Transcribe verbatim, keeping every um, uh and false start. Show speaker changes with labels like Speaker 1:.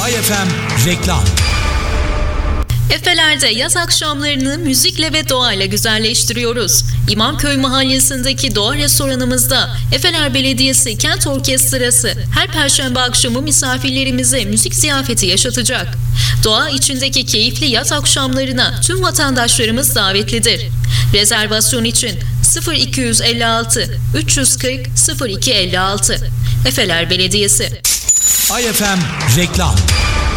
Speaker 1: Ay F M reklam.
Speaker 2: Efeler'de yaz akşamlarını müzikle ve doğayla güzelleştiriyoruz. İmamköy Mahallesi'ndeki doğa restoranımızda Efeler Belediyesi Kent Orkestrası her perşembe akşamı misafirlerimize müzik ziyafeti yaşatacak. Doğa içindeki keyifli yaz akşamlarına tüm vatandaşlarımız davetlidir. Rezervasyon için sıfır iki yüz elli altı üç yüz kırk sıfır iki elli altı. Efeler Belediyesi.
Speaker 1: Ay F M reklam.